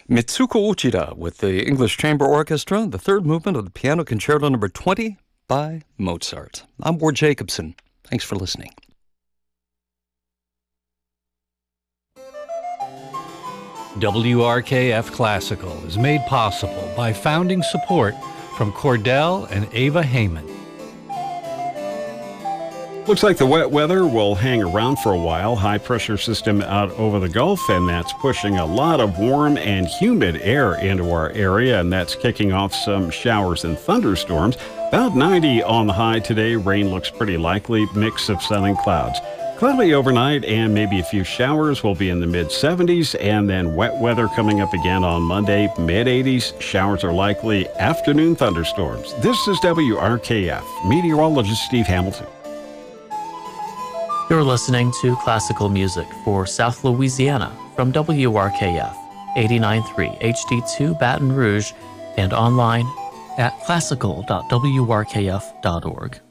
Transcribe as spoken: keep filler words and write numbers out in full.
Mitsuko Uchida with the English Chamber Orchestra, the third movement of the Piano Concerto number twenty by Mozart. I'm Ward Jacobson. Thanks for listening. W R K F Classical is made possible by founding support from Cordell and Ava Heyman. Looks like the wet weather will hang around for a while. High pressure system out over the Gulf, and that's pushing a lot of warm and humid air into our area, and that's kicking off some showers and thunderstorms. About ninety on the high today. Rain looks pretty likely. Mix of sun and clouds. Cloudy overnight and maybe a few showers will be in the mid seventies, and then wet weather coming up again on Monday, mid eighties. Showers are likely. Afternoon thunderstorms. This is W R K F. Meteorologist Steve Hamilton. You're listening to classical music for South Louisiana from W R K F, eighty-nine point three H D two Baton Rouge, and online at classical dot w r k f dot org.